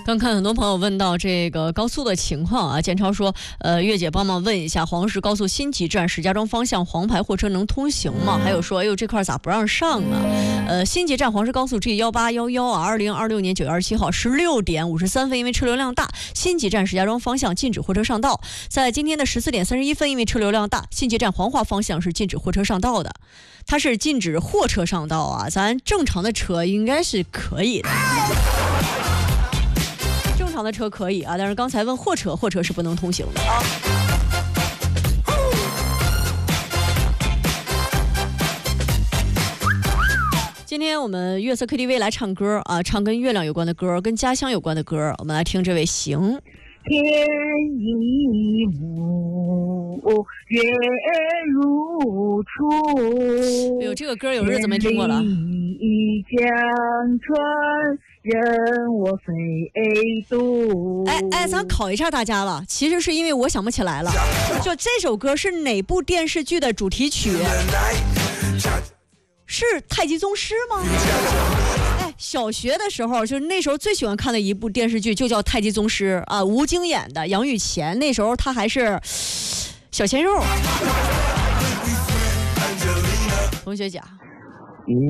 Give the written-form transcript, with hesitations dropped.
刚看很多朋友问到这个高速的情况啊，建超说，月姐帮忙问一下，黄石高速新集站石家庄方向黄牌货车能通行吗？还有说，哎呦这块咋不让上啊？新集站黄石高速 G1811啊，2026年9月27号16点53分，因为车流量大，新集站石家庄方向禁止货车上道。在今天的14点31分，因为车流量大，新集站黄化方向是禁止货车上道的。它是禁止货车上道啊，咱正常的车应该是可以的。正常的车可以啊，但是刚才问货车是不能通行的啊。今天我们月色 KTV 来唱歌啊，唱跟月亮有关的歌，跟家乡有关的歌。我们来听这位行。 天一无，月如初。 哎呦，这个歌有日子没听过了。 一江春，任我飞渡。 哎，咱考一下大家了。其实是因为我想不起来了，就这首歌是哪部电视剧的主题曲？是太极宗师吗？哎，小学的时候，就是那时候最喜欢看的一部电视剧就叫《太极宗师》啊，吴京演的，杨雨前那时候他还是小鲜肉。同学甲。